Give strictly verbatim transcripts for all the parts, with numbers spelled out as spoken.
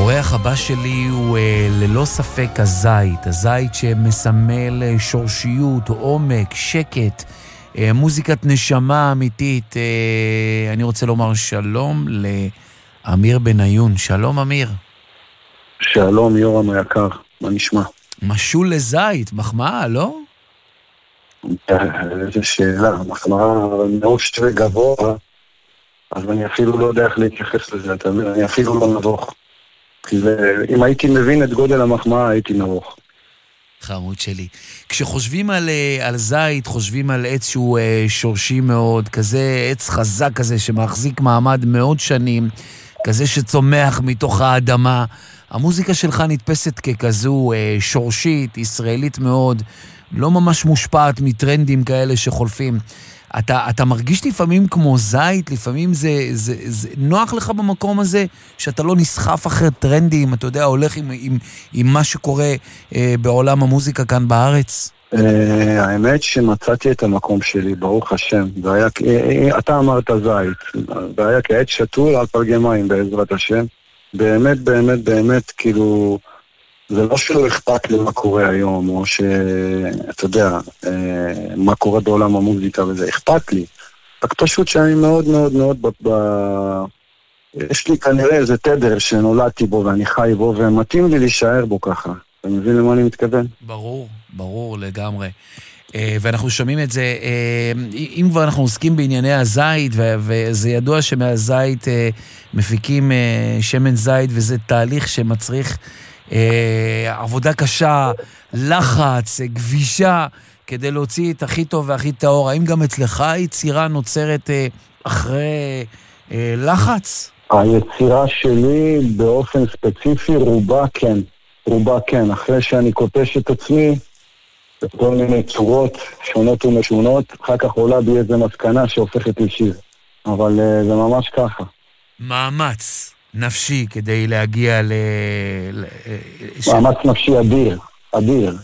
האורח הבא שלי הוא אה, ללא ספק הזית, הזית שמסמל אה, שורשיות, עומק, שקט, אה, מוזיקת נשמה אמיתית. אה, אני רוצה לומר שלום לאמיר בניון. שלום אמיר. שלום יורם היקר, מה נשמע? משול לזית, מחמאה, לא? איזו שאלה, מחמאה מאוד שווה גבוה, אז אני אפילו לא יודע איך להתייחס לזה, אתה מבין? אני אפילו לא נבוך. אם הייתי מבין את גודל המחמאה, הייתי נבוך. חמוד שלי. כשחושבים על, על זית, חושבים על עץ שהוא שורשי מאוד, כזה עץ חזק כזה שמחזיק מעמד מאוד שנים, כזה שצומח מתוך האדמה. המוזיקה שלך נתפסת ככזו שורשית, ישראלית מאוד, לא ממש מושפעת מטרנדים כאלה שחולפים. אתה, אתה מרגיש לפעמים כמו זית, לפעמים זה, זה, זה נוח לך במקום הזה, שאתה לא נסחף אחרי טרנדים, אתה יודע, הולך עם, עם, עם מה שקורה אה, בעולם המוזיקה כאן בארץ? אה, האמת שמצאתי את המקום שלי, ברוך השם. והיה, אה, אתה אמרת זית, והיה כעת שתול על פלגי מים בעזרת השם. באמת, באמת, באמת, כאילו, זה לא שלא אכפת לי מה קורה היום, או שאתה יודע, מה קורה בעולם המוזיקה, וזה אכפת לי. רק פשוט שאני מאוד מאוד מאוד, ב... ב... יש לי כנראה איזה תדר שנולדתי בו ואני חי בו, ומתאים לי להישאר בו ככה. אתה מבין למה אני מתכוון? ברור, ברור לגמרי. ואנחנו שומעים את זה, אם כבר אנחנו עוסקים בענייני הזית, וזה ידוע שמהזית מפיקים שמן זית, וזה תהליך שמצריך עבודה קשה, לחץ, גבישה, כדי להוציא את הכי טוב והכי טהור. האם גם אצלך היצירה נוצרת אחרי לחץ? היצירה שלי באופן ספציפי רובה כן, רובה כן. אחרי שאני קוטש את עצמי בכל מיני צורות שונות ומשונות, אחר כך עולה בי איזה מסקנה שהופכת לשיר. אבל זה ממש ככה. מאמץ נפשי כדי להגיע ל... מאמץ נפשי אדיר, אדיר.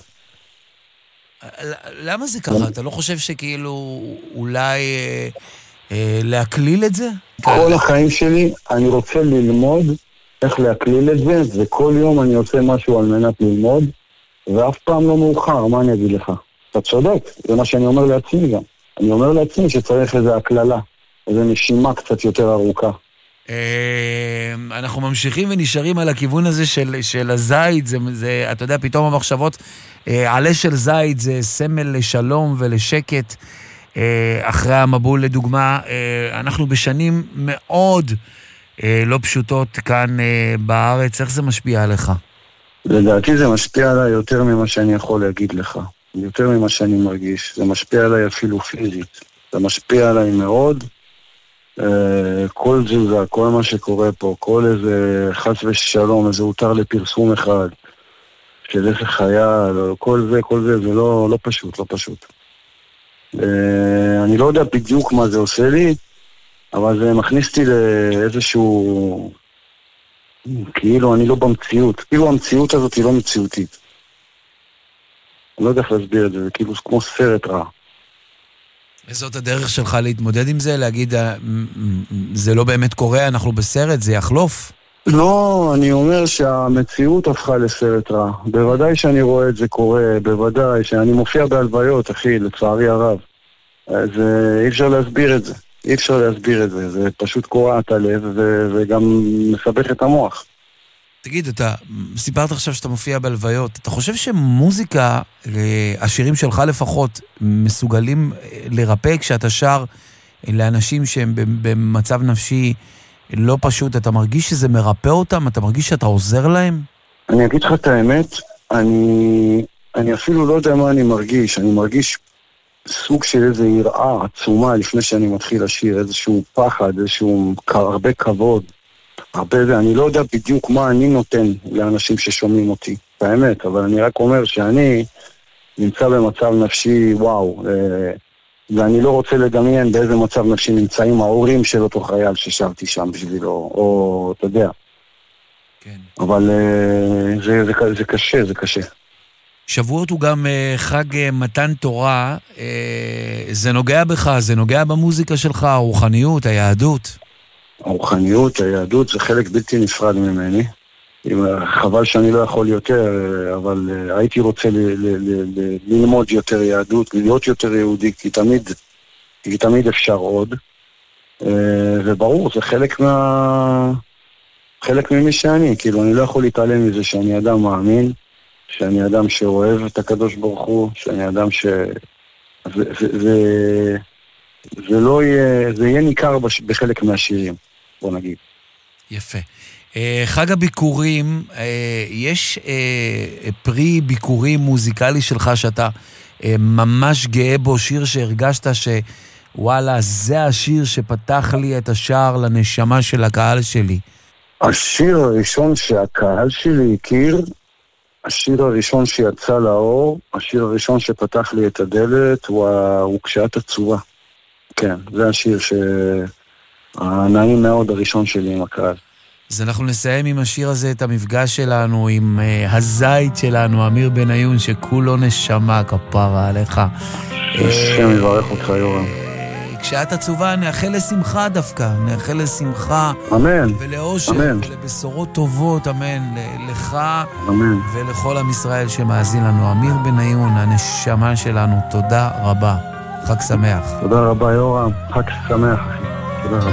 למה זה ככה? אתה לא חושב שכאילו אולי להקליל את זה? כל החיים שלי אני רוצה ללמוד איך להקליל את זה, וכל יום אני עושה משהו על מנת ללמוד, ואף פעם לא מאוחר, מה אני אגיד לך? אתה צודק, זה מה שאני אומר לעצמי גם. אני אומר לעצמי שצריך איזו הקללה, איזו נשימה קצת יותר ארוכה. אנחנו ממשיכים ונשארים על הכיוון הזה של, של הזית, זה, זה, אתה יודע, פתאום המחשבות, עלה של זית זה סמל לשלום ולשקט, אחרי המבול לדוגמה, אנחנו בשנים מאוד לא פשוטות כאן בארץ, איך זה משפיע עליך? לדעתי זה משפיע עליי יותר ממה שאני יכול להגיד לך, יותר ממה שאני מרגיש, זה משפיע עליי אפילו פיזית, זה משפיע עליי מאוד, כל תזוזה, כל מה שקורה פה, כל איזה חס ושלום, איזה הותר לפרסום אחד, של איזה חייל, כל זה, כל זה, זה לא, לא פשוט, לא פשוט. אני לא יודע בדיוק מה זה עושה לי, אבל זה מכניס אותי לאיזשהו, כאילו אני לא במציאות, כאילו המציאות הזאת היא לא מציאותית. אני לא יודע איך להסביר את זה, זה כאילו כמו סרט רע. וזאת הדרך שלך להתמודד עם זה? להגיד, זה לא באמת קורה, אנחנו בסרט, זה יחלוף? לא, אני אומר שהמציאות הפכה לסרט רע. בוודאי שאני רואה את זה קורה, בוודאי שאני מופיע בהלוויות, אחי, לצערי הרב. אז אי אפשר להסביר את זה. אי אפשר להסביר את זה. זה פשוט קורע את הלב וגם מסבך את המוח. תגיד, אתה סיפרת עכשיו שאתה מופיע בהלוויות. אתה חושב שמוזיקה, השירים שלך לפחות, מסוגלים לרפא כשאתה שר לאנשים שהם במצב נפשי לא פשוט? אתה מרגיש שזה מרפא אותם? אתה מרגיש שאתה עוזר להם? אני אגיד לך את האמת, אני, אני אפילו לא יודע מה אני מרגיש. אני מרגיש סוג של איזו יראה עצומה לפני שאני מתחיל לשיר, איזשהו פחד, איזשהו הרבה כבוד. הרבה זה, אני לא יודע בדיוק מה אני נותן לאנשים ששומעים אותי, באמת, אבל אני רק אומר שאני נמצא במצב נפשי, וואו, ואני לא רוצה לדמיין באיזה מצב נפשי נמצאים ההורים של אותו חייל ששרתי שם בשבילו, או אתה יודע. כן. אבל זה, זה, זה קשה, זה קשה. שבועות הוא גם חג מתן תורה, זה נוגע בך, זה נוגע במוזיקה שלך, הרוחניות, היהדות. הרוחניות, היהדות, זה חלק בלתי נפרד ממני. חבל שאני לא יכול יותר, אבל הייתי רוצה ל, ל, ל, ל, ללמוד יותר יהדות, להיות יותר יהודי, כי תמיד, כי תמיד אפשר עוד. וברור, זה חלק מה... חלק ממי שאני, כאילו אני לא יכול להתעלם מזה שאני אדם מאמין, שאני אדם שאוהב את הקדוש ברוך הוא, שאני אדם ש... זה, זה, זה, זה לא יהיה, זה יהיה ניכר בחלק מהשירים, בוא נגיד. יפה. חג הביקורים, יש פרי ביקורים מוזיקלי שלך שאתה ממש גאה בו, שיר שהרגשת שוואלה, זה השיר שפתח לי את השער לנשמה של הקהל שלי? השיר הראשון שהקהל שלי הכיר, השיר הראשון שיצא לאור, השיר הראשון שפתח לי את הדלת, הוא, הוא כשאת עצובה. כן, זה השיר שהנעים מאוד הראשון שלי עם הקהל. אז אנחנו נסיים עם השיר הזה את המפגש שלנו עם uh, הזית שלנו, אמיר בניון, שכולו נשמה, כפרה עליך. השם יברך אותך יורם. כשאת עצובה נאחל לשמחה דווקא, נאחל לשמחה. אמן. ולאושר, אמן. ולבשורות טובות, אמן. לך אמן. ולכל עם ישראל שמאזין לנו. אמיר בניון, הנשמה שלנו, תודה רבה. חג שמח. תודה רבה יורם, חג שמח. תודה רבה.